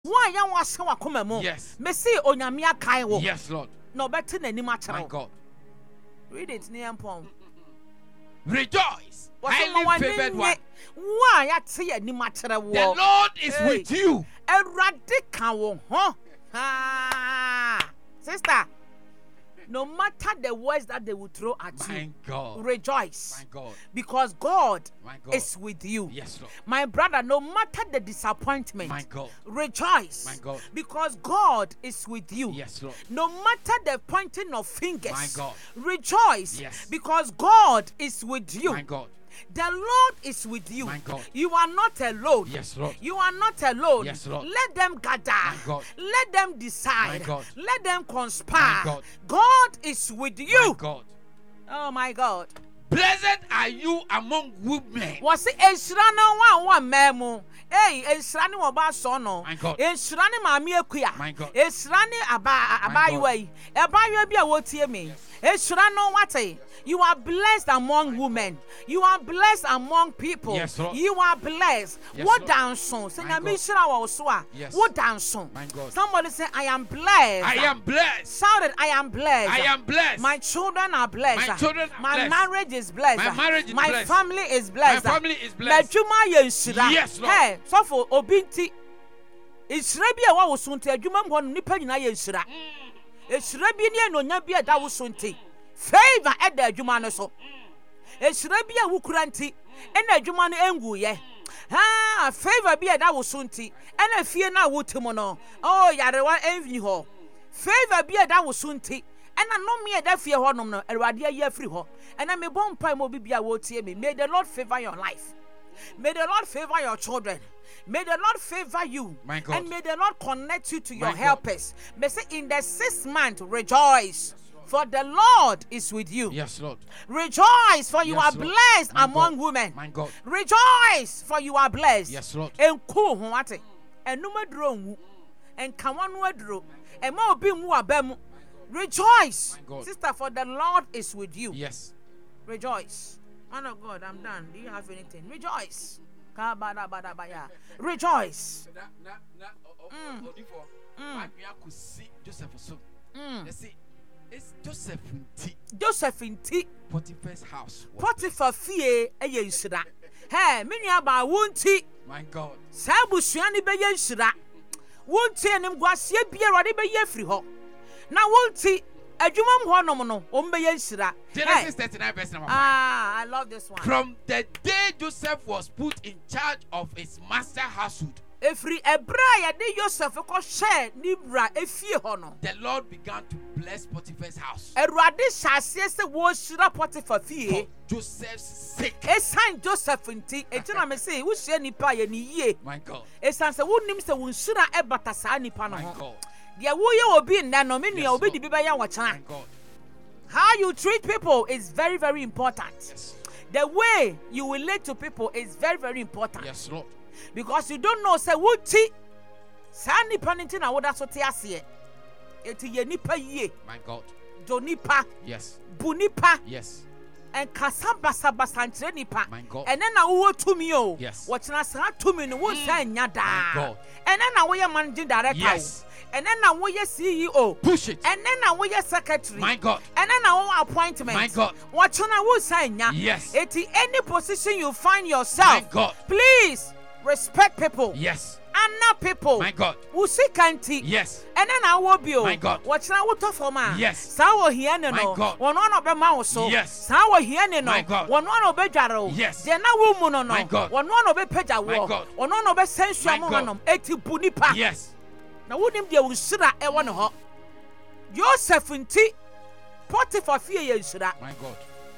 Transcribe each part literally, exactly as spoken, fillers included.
Why you want to come mo? Yes. Me see onyamia kai wo. Yes, Lord. No better than any match. My God. Read it near pom. Rejoice. Highly favored one. Why I see any match. The Lord is hey. with you. A radical, huh? Ah, sister. No matter the words that they will throw at my you, God. rejoice. My God. Because God, my God is with you. Yes, Lord. My brother, no matter the disappointment, my God. rejoice. My God. Because God is with you. Yes, Lord. No matter the pointing of fingers, my God. rejoice. Yes. Because God is with you. My God. The Lord is with you. My God. You are not alone. Yes, Lord. You are not alone. Yes, Lord. Let them gather. My God. Let them decide. My God. Let them conspire. My God. God is with you. My God. Oh my God. Blessed are you among women. Was it Eshrana one one memo? Hey, Eshrani waba sono. My God. Eshrani mami ekuya. My God. Eshrani aba abaywe. Abaywe bi awotie me. Eshrano wate. You are blessed among women. You are blessed among people. Yes, Lord. You are blessed. Yes, What Lord. dance? Yes. What dance? My God. Somebody say, I am blessed. I am blessed. Shout it, I am blessed. I am blessed. My children are blessed. My children are My blessed. marriage is blessed. My marriage is My blessed. family is blessed. My family is blessed. Yes, Lord. Hey, so for obinti. It's rebi a wa wosunti adwuma mho no nipa nyina ye nsira. It's rebi ne anonya bi da wosunti. Favor at the adwuma no so. It's rebi a wukuranti e na adwuma no engu ye. Ha, favor bi da wosunti e na fie na wotimo no. Oh, yarewa envi ho. Favor bi da wosunti e na no me da fie ho nom no Awurade ayi afri ho. E na me bon pai mo bibia wo tie me. May the Lord favor your life. May the Lord favor your children. May the Lord favor you. My God. And may the Lord connect you to your My helpers. God. May say in the sixth month, rejoice. For the Lord is with you. Yes, Lord. Rejoice, for you yes, are Lord. blessed My among God. women. My God. Rejoice, for you are blessed. Yes, Lord. And cool, what? And no madro, and come on, wadro, and more be more bem. Rejoice, sister, for the Lord is with you. Yes. Rejoice. Man of God, I'm done. Do you have anything? Rejoice. Rejoice. Mm. Mm. Mm. It's Joseph in tea. Joseph in tea. Potiphar's house. Potiphar fie eye nsira. Hey, me nua ba wonti. My God. Sabusua ni be ye nsira. Wonti enim guase bia Awurade be ye firi ho. Na wonti adwuma mho nom no o mbe ye nsira. Genesis thirty-nine verse number five. Ah, I love this one. From the day Joseph was put in charge of his master household, Efri ebra ya de Joseph ko share ni bra efie ho no. The Lord began to bless Potiphar's house. Awurade hyase se wo shira Potiphar fie. Joseph's sake. Esan Joseph nti etina me say wo share nipa ye ni yie. My God. Esan se wo nim se wo shira ebata saa nipa no My ho. God. Dia wo ye obi nna no me nua obi di bi ba ya wo chana. My God. How you treat people is very very important. Yes. The way you relate to people is very very important. Yes, Lord. Because you don't know say wuti sa nipa nti na woda so te ase. Eti ye nipa yie. My God. Do nipa. Yes. Bu nipa. Yes. And kasabasa basantre nipa. My God. And then na wo tumi o. Yes. Watchna sa tumi no wo sa nya da. My God. And then na wo ye managing director. Yes. And then na wo ye C E O. Push it. And then na wo ye secretary. My God. And then na wo appointment. My God. Watchna wo sa nya. Yes. Eti any position you find yourself. My God. Please respect people. Yes. Honor people. My God. Usikanti. Yes. And then I will be. My God. Watch now what for man. Yes. Sawo here no. My God. One one of them so. Yes. Sawo here no. My God. One one of bejaro. Yes. Then na wo mu no no. My God. One one of peja My wo. God. One one of sensual mo hanom. Eti bunipa. Yes. Na wonim dia usira e wo no ho. Joseph nti Potiphar fie ye nsira. My God.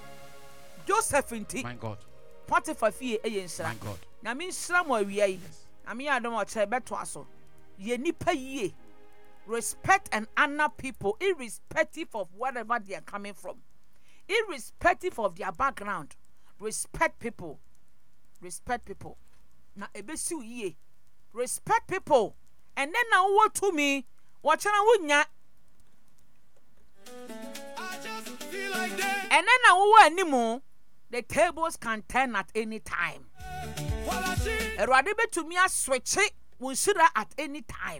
Joseph nti. My God. Potiphar fie e ye nsira. My God. Na me nsira mo awia yi. Na me adom o kire beto aso. Ye nipa yie. Respect and honor people irrespective of wherever they are coming from. Irrespective of their background. Respect people. Respect people. Na ebesi yie. Respect people. And then now what to me? Watch na wunya. And then now wo animo. The tables can turn at any time. Erade betumi aswitch wo nhyira at any time.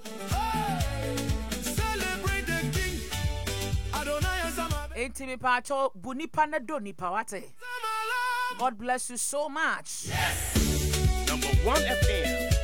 Celebrate the king. Adonai and Sama. Enti me pa cho bu nipa na do nipa wate. God bless you so much. Number one F M.